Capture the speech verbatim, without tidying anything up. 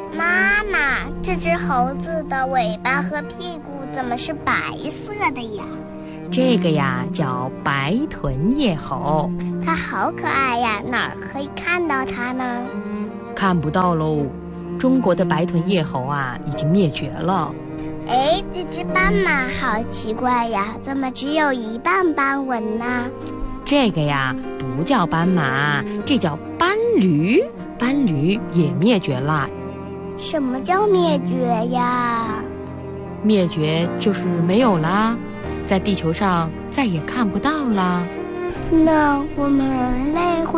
妈妈，这只猴子的尾巴和屁股怎么是白色的呀？ 这个呀叫白臀叶猴， 它好可爱呀，哪儿可以看到它呢？ 看不到喽，中国的白臀叶猴啊已经灭绝了。 哎，这只斑马好奇怪呀，怎么只有一半斑纹呢？ 这个呀不叫斑马，这叫斑驴，斑驴也灭绝了。 什么叫灭绝呀？ 灭绝就是没有啦，在地球上再也看不到啦。 那我们人类会